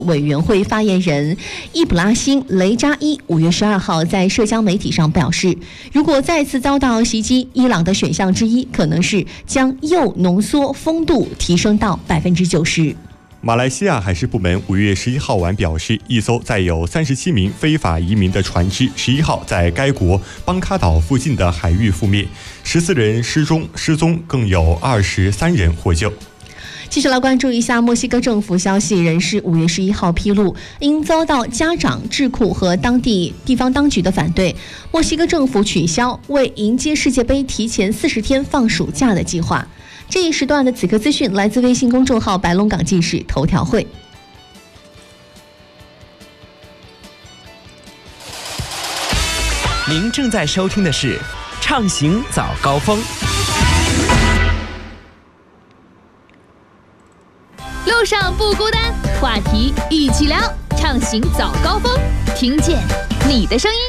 委员会发言人伊卜拉欣·雷扎伊5月12号在社交媒体上表示，如果再次遭到袭击，伊朗的选项之一可能是将铀浓缩丰度提升到90%。 马来西亚海事部门5月11号晚表示，一艘载有37名非法移民的船只11号在该国邦卡岛附近的海域覆灭，14人失踪，更有23人获救。 继续来关注一下墨西哥政府消息，人士5月11号披露，因遭到家长、智库和当地地方当局的反对，墨西哥政府取消为迎接世界杯提前40天放暑假的计划。这一时段的此刻资讯来自微信公众号白龙港记事头条会。 您正在收听的是畅行早高峰。 路上不孤单，话题一起聊，畅行早高峰，听见你的声音。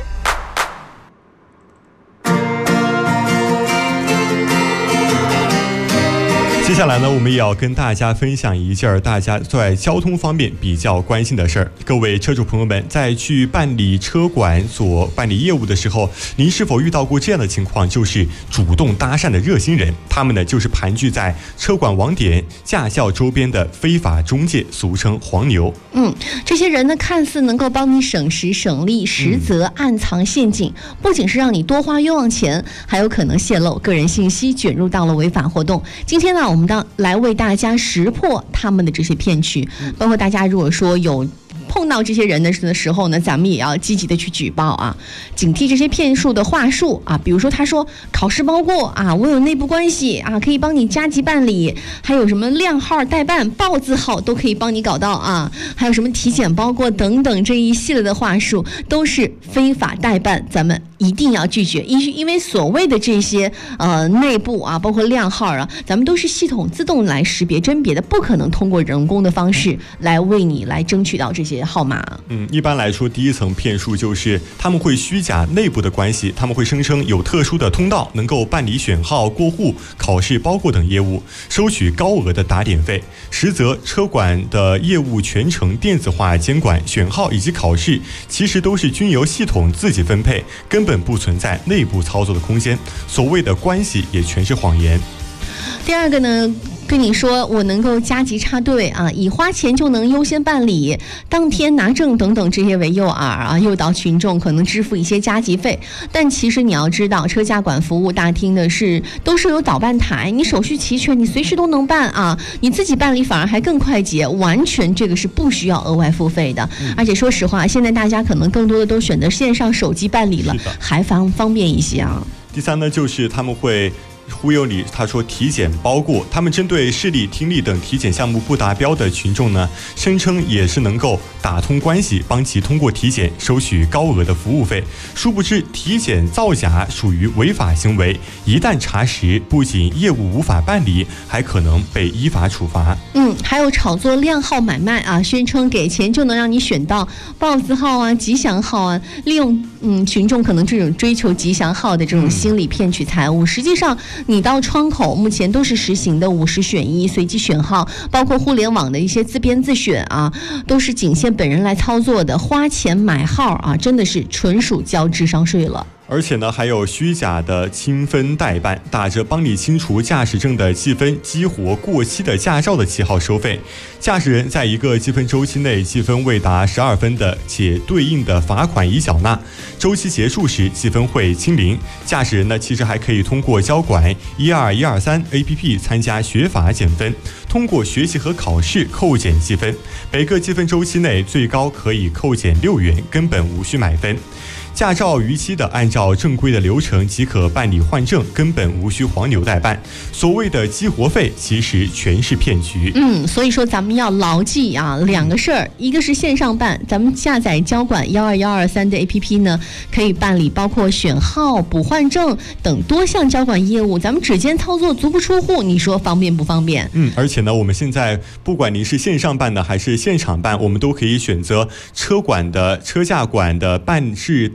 接下来呢，我们也要跟大家分享一件大家在交通方面比较关心的事儿。各位车主朋友们，在去办理车管所办理业务的时候，您是否遇到过这样的情况，就是主动搭讪的热心人？他们呢，就是盘踞在车管网点、驾校周边的非法中介，俗称黄牛。 这些人呢，看似能够帮你省时省力，实则暗藏陷阱，不仅是让你多花冤枉钱，还有可能泄露个人信息，卷入到了违法活动。今天呢，我们来为大家识破他们的这些骗局，包括大家如果说有碰到这些人的时候呢，咱们也要积极的去举报啊，警惕这些骗术的话术啊。比如说他说考试包过啊，我有内部关系啊，可以帮你加急办理，还有什么靓号代办、豹字号都可以帮你搞到啊，还有什么体检包过等等，这一系列的话术都是非法代办，咱们一定要拒绝。因为所谓的这些内部啊，包括靓号啊，咱们都是系统自动来识别甄别的，不可能通过人工的方式来为你来争取到这些号码。 一般来说，第一层骗术就是他们会虚假内部的关系，他们会声称有特殊的通道能够办理选号、过户、考试包过等业务，收取高额的打点费。实则车管的业务全程电子化监管，选号以及考试其实都是均由系统自己分配，根本不存在内部操作的空间。所谓的关系也全是谎言。 第二个呢，跟你说我能够加急插队啊，以花钱就能优先办理，当天拿证等等，这些为诱饵啊，诱导群众可能支付一些加急费。但其实你要知道，车驾管服务大厅的都是有导办台，你手续齐全，你随时都能办啊，你自己办理反而还更快捷，完全这个是不需要额外付费的。而且说实话，现在大家可能更多的都选择线上手机办理了，还方便一些啊。 第三呢，就是他们会忽悠你，他说体检包过，他们针对视力、听力等体检项目不达标的群众呢，声称也是能够打通关系，帮其通过体检收取高额的服务费。殊不知体检造假属于违法行为，一旦查实，不仅业务无法办理，还可能被依法处罚。 还有炒作靓号买卖啊，宣称给钱就能让你选到豹字号啊、吉祥号啊，利用群众可能这种追求吉祥号的这种心理骗取财物。实际上你到窗口目前都是实行的50选1随机选号，包括互联网的一些自编自选啊，都是仅限本人来操作的，花钱买号啊，真的是纯属交智商税了。 而且呢，还有虚假的清分代办，打着帮你清除驾驶证的记分，激活过期的驾照的旗号收费。驾驶人在一个记分周期内记分未达12分的，且对应的罚款已缴纳，周期结束时记分会清零。驾驶人呢，其实还可以通过交管12123 APP 参加学法减分，通过学习和考试扣减积分，每个积分周期内最高可以扣减6元，根本无需买分。驾照逾期的，按照正规的流程即可办理换证，根本无需黄牛代办。所谓的激活费，其实全是骗局。 所以说咱们要牢记啊2个事儿，一个是线上办，咱们下载交管12123的 APP 呢，可以办理包括选号、补换证等多项交管业务，咱们指尖操作，足不出户，你说方便不方便？ 而且呢，我们现在不管您是线上办的还是现场办，我们都可以选择车驾管的办事大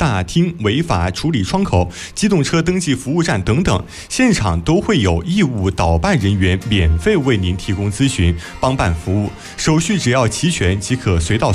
大厅、违法处理窗口、机动车登记服务站等等，现场都会有义务导办人员免费为您提供咨询、帮办服务，手续只要齐全即可随到